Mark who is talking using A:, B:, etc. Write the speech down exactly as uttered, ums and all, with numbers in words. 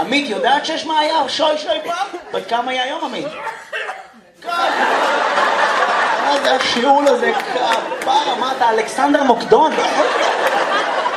A: עמית, יודעת שיש מה היה? שוי שוי פעם? בת כמה היה היום, עמית? מה זה השיעול הזה? כפר, אמרת, אלכסנדר מוקדון?